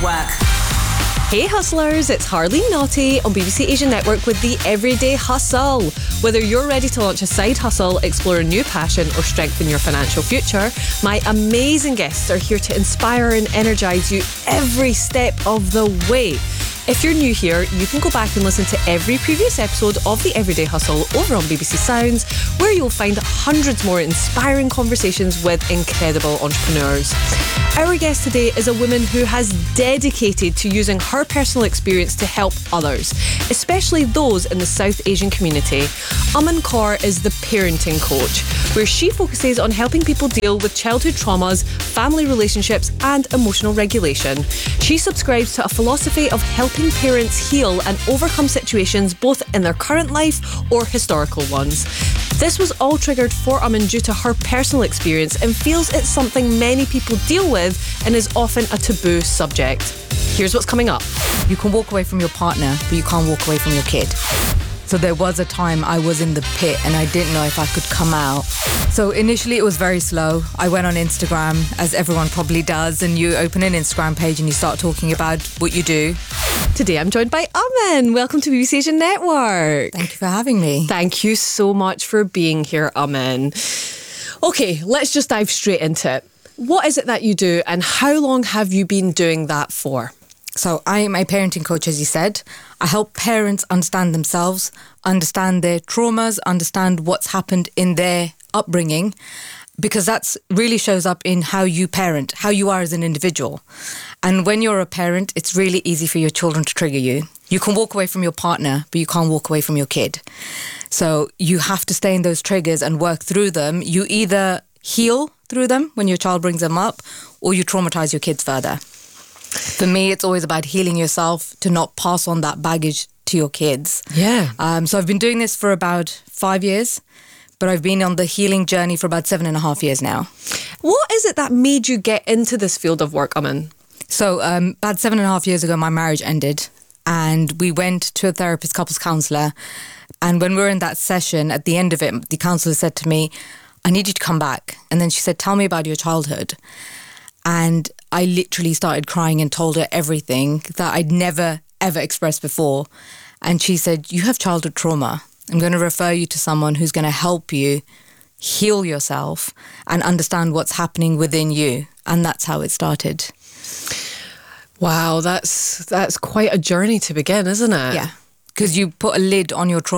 Network. Hey hustlers, it's Harley Naughty on BBC Asian Network with the Everyday Hustle. Whether you're ready to launch a side hustle, explore a new passion or strengthen your financial future, my amazing guests are here to inspire and energise you every step of the way. If you're new here, you can go back and listen to every previous episode of The Everyday Hustle over on BBC Sounds, where you'll find hundreds more inspiring conversations with incredible entrepreneurs. Our guest today is a woman who has dedicated to using her personal experience to help others, especially those in the South Asian community. Aman Kaur is the parenting coach, where she focuses on helping people deal with childhood traumas, family relationships and emotional regulation. She subscribes to a philosophy of helping parents heal and overcome situations both in their current life or historical ones. This was all triggered for Aman due to her personal experience and feels it's something many people deal with and is often a taboo subject. Here's what's coming up. You can walk away from your partner, but you can't walk away from your kid. So there was a time I was in the pit and I didn't know if I could come out. So initially it was very slow. I went on Instagram, as everyone probably does, and you open an Instagram page and you start talking about what you do. Today I'm joined by Aman. Welcome to BBC Asian Network. Thank you for having me. Thank you so much for being here, Aman. Okay, let's just dive straight into it. What is it that you do and how long have you been doing that for? So I am a parenting coach, as you said. I help parents understand themselves, understand their traumas, understand what's happened in their upbringing, because that really shows up in how you parent, how you are as an individual. And when you're a parent, it's really easy for your children to trigger you. You can walk away from your partner, but you can't walk away from your kid. So you have to stay in those triggers and work through them. You either heal through them when your child brings them up, or you traumatize your kids further. For me, it's always about healing yourself to not pass on that baggage to your kids. Yeah. So I've been doing this for about 5 years, but I've been on the healing journey for about 7.5 years now. What is it that made you get into this field of work, Aman? So about 7.5 years ago, my marriage ended and we went to a therapist, couples counsellor. And when we were in that session, at the end of it, the counsellor said to me, I need you to come back. And then she said, tell me about your childhood. And I literally started crying and told her everything that I'd never, ever expressed before. And she said, you have childhood trauma. I'm going to refer you to someone who's going to help you heal yourself and understand what's happening within you. And that's how it started. Wow, that's quite a journey to begin, isn't it? Yeah, because you put a lid on your trauma.